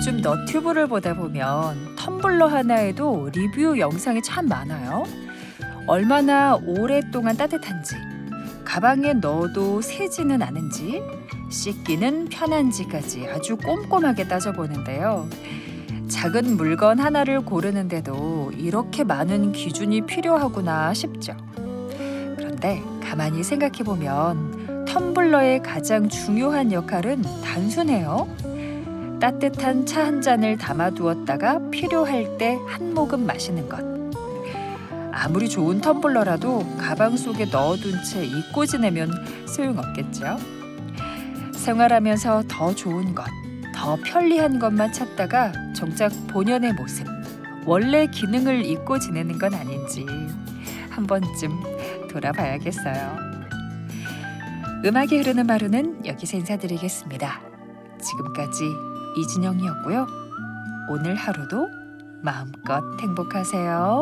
요즘 너튜브를 보다 보면 텀블러 하나에도 리뷰 영상이 참 많아요. 얼마나 오랫동안 따뜻한지, 가방에 넣어도 새지는 않은지, 씻기는 편한지까지 아주 꼼꼼하게 따져보는데요. 작은 물건 하나를 고르는데도 이렇게 많은 기준이 필요하구나 싶죠. 그런데 가만히 생각해보면 텀블러의 가장 중요한 역할은 단순해요. 따뜻한 차 한 잔을 담아두었다가 필요할 때 한 모금 마시는 것. 아무리 좋은 텀블러라도 가방 속에 넣어둔 채 잊고 지내면 소용없겠죠. 생활하면서 더 좋은 것, 더 편리한 것만 찾다가 정작 본연의 모습, 원래 기능을 잊고 지내는 건 아닌지 한 번쯤 돌아봐야겠어요. 음악이 흐르는 마루는 여기서 인사드리겠습니다. 지금까지 이진영이었고요. 오늘 하루도 마음껏 행복하세요.